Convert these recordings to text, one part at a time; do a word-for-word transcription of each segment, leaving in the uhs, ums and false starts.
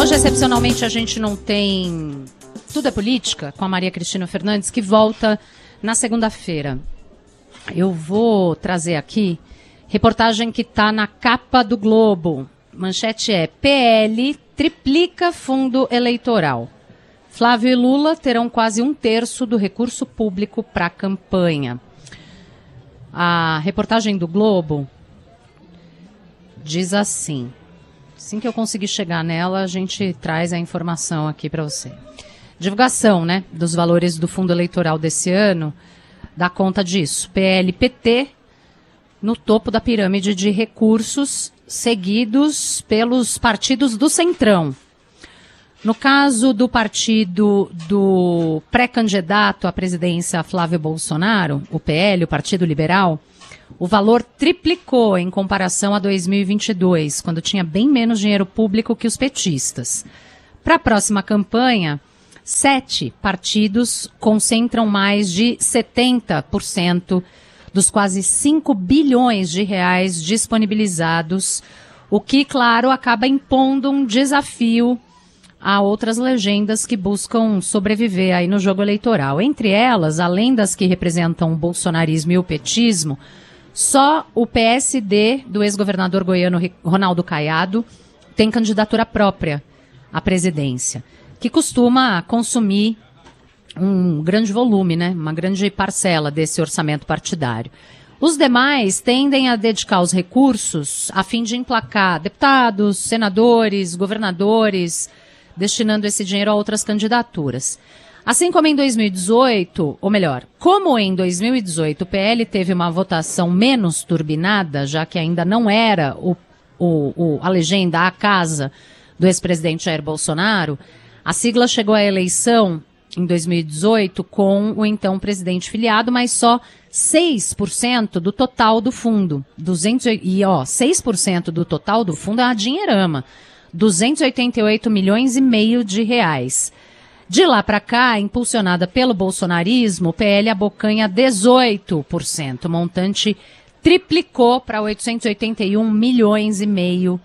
Hoje, excepcionalmente, a gente não tem Tudo é Política com a Maria Cristina Fernandes, que volta na segunda-feira. Eu vou trazer aqui reportagem que está na capa do Globo. Manchete é: P L triplica fundo eleitoral. Flávio e Lula terão quase um terço do recurso público para a campanha. A reportagem do Globo diz assim. Assim que eu conseguir chegar nela, a gente traz a informação aqui para você. Divulgação, né, dos valores do fundo eleitoral desse ano dá conta disso. P L e P T no topo da pirâmide de recursos, seguidos pelos partidos do Centrão. No caso do partido do pré-candidato à presidência Flávio Bolsonaro, o P L, o Partido Liberal, o valor triplicou em comparação a dois mil e vinte e dois, quando tinha bem menos dinheiro público que os petistas. Para a próxima campanha, sete partidos concentram mais de setenta por cento dos quase cinco bilhões de reais disponibilizados, o que, claro, acaba impondo um desafio a outras legendas que buscam sobreviver aí no jogo eleitoral. Entre elas, além das que representam o bolsonarismo e o petismo, só o P S D do ex-governador goiano Ronaldo Caiado tem candidatura própria à presidência, que costuma consumir um grande volume, né, uma grande parcela desse orçamento partidário. Os demais tendem a dedicar os recursos a fim de emplacar deputados, senadores, governadores, destinando esse dinheiro a outras candidaturas. Assim como em dois mil e dezoito, ou melhor, como em dois mil e dezoito o P L teve uma votação menos turbinada, já que ainda não era o, o, o, a legenda, a casa do ex-presidente Jair Bolsonaro, a sigla chegou à eleição em dois mil e dezoito com o então presidente filiado, mas só seis por cento do total do fundo. duzentos e ó, seis por cento do total do fundo é uma dinheirama. duzentos e oitenta e oito milhões e meio de reais. De lá para cá, impulsionada pelo bolsonarismo, o P L abocanha dezoito por cento. O montante triplicou para oitocentos e oitenta e um milhões e meio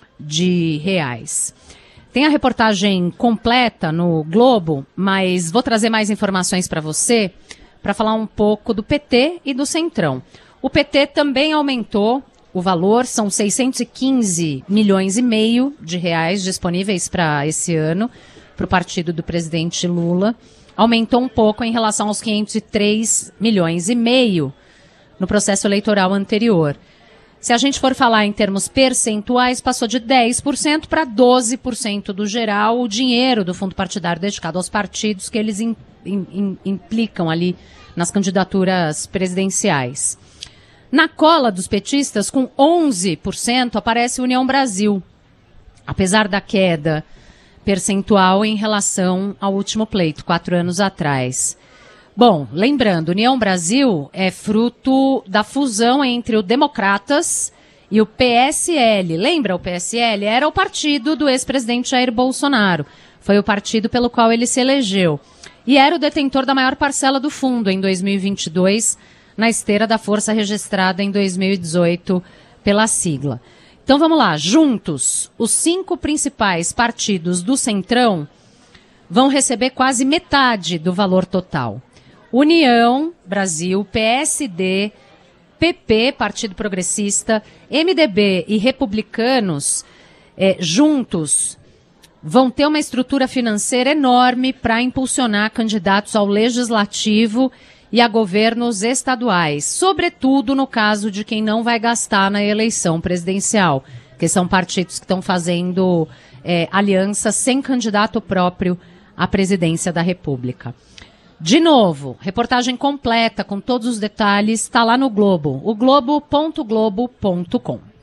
de reais. Tem a reportagem completa no Globo, mas vou trazer mais informações para você para falar um pouco do P T e do Centrão. O P T também aumentou o valor, são seiscentos e quinze milhões e meio de reais disponíveis para esse ano, para o partido do presidente Lula. Aumentou um pouco em relação aos quinhentos e três milhões e meio no processo eleitoral anterior. Se a gente for falar em termos percentuais, passou de dez por cento para doze por cento do geral o dinheiro do fundo partidário dedicado aos partidos que eles in, in, implicam ali nas candidaturas presidenciais. Na cola dos petistas, com onze por cento, aparece União Brasil, apesar da queda percentual em relação ao último pleito, quatro anos atrás. Bom, lembrando, União Brasil é fruto da fusão entre o Democratas e o P S L. Lembra o P S L? Era o partido do ex-presidente Jair Bolsonaro. Foi o partido pelo qual ele se elegeu. E era o detentor da maior parcela do fundo em dois mil e vinte e dois, na esteira da força registrada em dois mil e dezoito pela sigla. Então vamos lá, juntos, os cinco principais partidos do Centrão vão receber quase metade do valor total. União Brasil, P S D, P P, Partido Progressista, M D B e Republicanos, eh, juntos, vão ter uma estrutura financeira enorme para impulsionar candidatos ao Legislativo e a governos estaduais, sobretudo no caso de quem não vai gastar na eleição presidencial, que são partidos que estão fazendo é, aliança sem candidato próprio à presidência da República. De novo, reportagem completa com todos os detalhes está lá no Globo, o globo ponto globo ponto com.